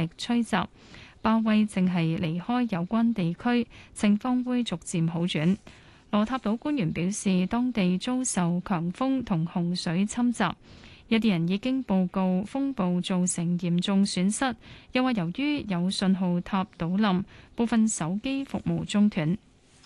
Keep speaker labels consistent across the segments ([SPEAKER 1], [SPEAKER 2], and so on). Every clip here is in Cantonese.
[SPEAKER 1] 力吹襲。巴威正係離開有關地區，情況會逐漸好轉。羅塔島官員表示，當地遭受強風同洪水侵襲，有啲人已經報告風暴造成嚴重損失。又話由於有信號塔倒冧，部分手機服務中斷。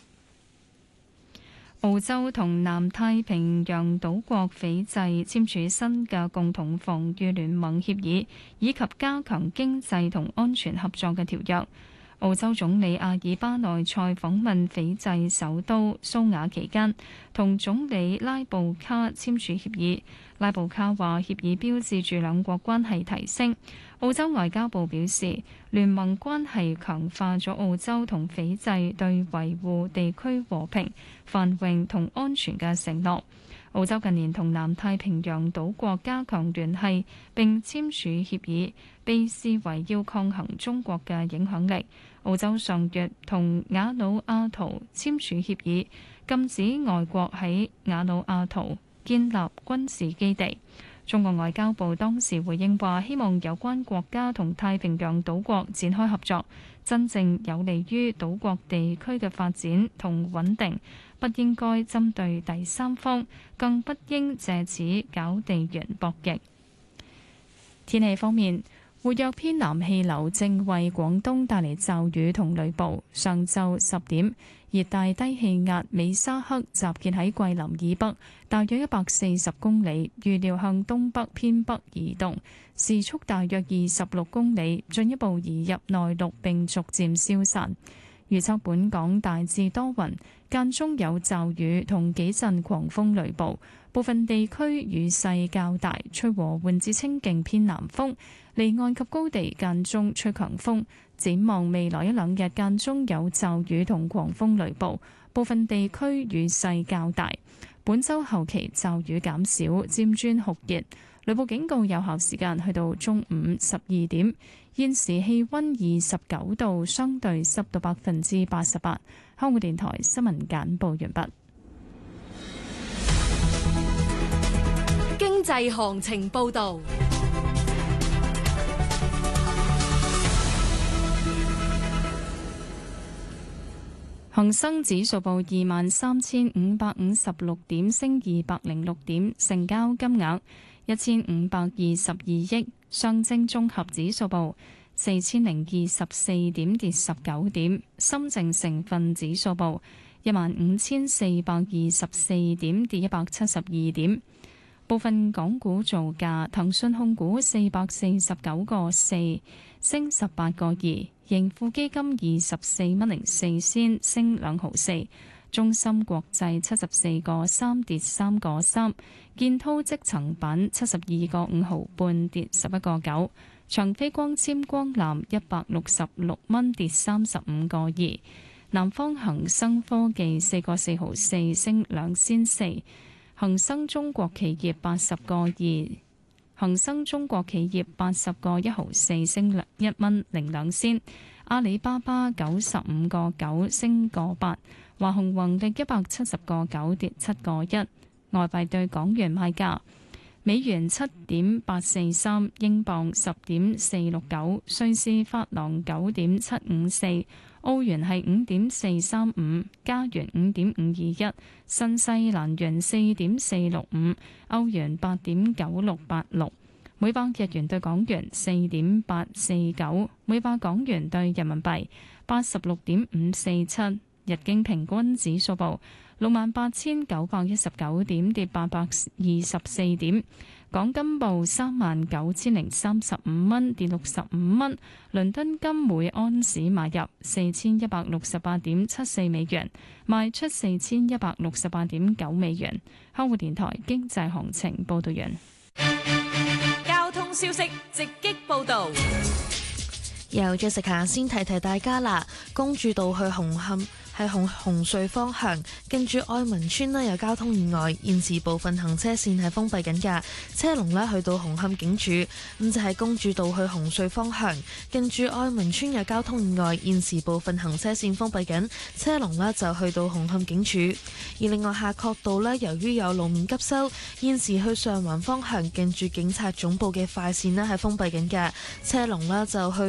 [SPEAKER 1] 澳洲同南太平洋島國斐濟簽署新嘅共同防禦聯盟協議，以及加強經濟同安全合作嘅條約。澳洲總理阿爾巴內塞訪問斐濟首都蘇瓦期間，同總理拉布卡簽署協議。拉布卡話協議標誌住兩國關係提升。澳洲外交部表示，聯盟關係強化咗澳洲同斐濟對維護地區和平、繁榮同安全嘅承諾。澳洲近年同南太平洋島國加強聯繫並簽署協議，被視為要抗衡中國嘅影響力。澳洲上月同瓦努阿圖簽署協議，禁止外國喺瓦努阿圖建立軍事基地。中國外交部當時回應話，希望有關國家同太平洋島國展開合作，真正有利於島國地區嘅發展同穩定，不應該針對第三方，更不應借此搞地緣博弈。天氣方面，活躍偏南氣流正為廣東帶嚟驟雨同雷暴。上晝10點，熱帶低氣壓美沙克集結喺桂林以北，大約140公里，預料向東北偏北移動，時速大約26公里，進一步移入內陸並逐漸消散。預測本港大致多雲，間中有驟雨同幾陣狂風雷暴，部分地區雨勢較大，吹和緩至清勁偏南風，離岸及高地間中吹強風。展望未來一兩日間中有驟雨同狂風雷暴，部分地區雨勢較大。本週後期驟雨減少，漸轉酷熱，雷暴警告有效時間去到中午12點。現時氣溫29度，相對濕度88%。香港電台新聞簡報完畢。
[SPEAKER 2] 經濟行情報道。
[SPEAKER 1] 恒生指數報23,556點，升206點，成交金額1,522億。上證綜合指數報4,024點，跌19點。深證成分指數報15,424點，跌172點。部分港股造價：騰訊控股449個4，升18個2；盈富基金24蚊04仙，升2毫4；中芯國際74個3，跌3個3；建滔積層板72個5毫半，跌11個9；長飛光纖光纜166蚊，跌35個2；南方恒生科技4個4毫4，升2仙4。恒生中國企業80個2，恒生中國企業80個1毫4，升1蚊02仙。阿里巴巴95個9，升個8。華虹宏力170個9，跌7個1。外幣對港元賣價：美元7.843，英鎊10.469，瑞士法郎9.754。澳元係5.435，加元5.521，新西蘭元4.465，歐元8.9686，每百日元對港元4.849，每百港元對人民幣86.547。日經平均指數報68,919點，跌824點。港金報39,035蚊，跌65蚊。倫敦金每安士買入4,168.74美元，賣出4,168.9美元。香港電台經濟行情報道完。
[SPEAKER 2] 交通消息直擊報道。
[SPEAKER 3] 由Jessica先提提大家啦，公主道去紅磡係紅隧方向，近住愛民村有交通意外，現時部分行車線係封閉緊㗎，車龍去到紅磡警署。咁就係公主道去紅隧方向，近住愛民村有交通意外，現時部分行車線封閉緊，車龍就去到紅磡警署。而另外夏慤道由於有路面急修，現時去上環方向近住警察總部嘅快線係封閉緊㗎，車龍就去